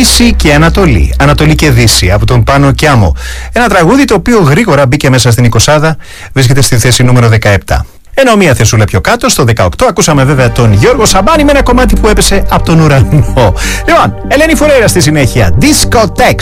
Δύση και Ανατολή, Ανατολή και Δύση από τον Πάνο Κιάμο. Ένα τραγούδι το οποίο γρήγορα μπήκε μέσα στην 20, βρίσκεται στη θέση νούμερο 17. Ενώ μία θεσούλα πιο κάτω, στο 18, ακούσαμε βέβαια τον Γιώργο Σαμπάνη με ένα κομμάτι που έπεσε από τον ουρανό. Λοιπόν, Ελένη Φουρέιρα στη συνέχεια, Discotex.